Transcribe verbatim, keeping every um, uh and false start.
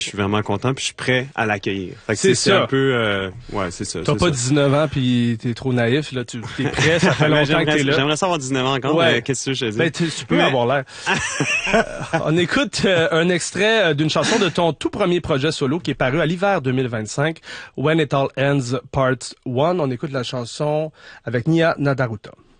je suis vraiment content, puis je suis prêt à l'accueillir. Fait que C'est c'est, c'est un peu... Euh, ouais, c'est ça. T'as c'est pas ça. dix-neuf ans puis t'es trop naïf, là. Tu t'es prêt, ça fait Ben, longtemps que t'es là. J'aimerais ça avoir dix-neuf ans encore, Ouais. mais qu'est-ce que je te dis? Ben, tu tu peux Mais- avoir l'air. Euh, on écoute euh, un extrait euh, d'une chanson de ton tout premier projet solo qui est paru à l'hiver deux mille vingt-cinq, When It All Ends Part un. On écoute la chanson avec Nia Nadaruta.